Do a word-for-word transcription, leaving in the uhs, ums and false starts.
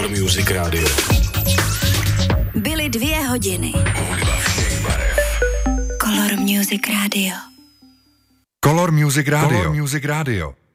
Color Music Radio. Byly dvě hodiny. Hudba všech barev. Color Music Radio. Color Music Radio. Color Music Radio.